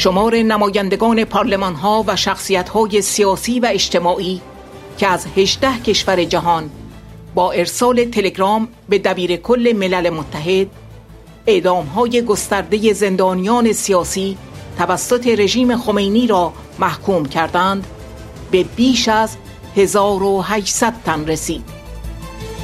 شمار نمایندگان پارلمان‌ها و شخصیت‌های سیاسی و اجتماعی که از 18 کشور جهان با ارسال تلگرام به دبیر کل ملل متحد اعدام‌های گسترده زندانیان سیاسی توسط رژیم خمینی را محکوم کردند، به بیش از 1800 تن رسید.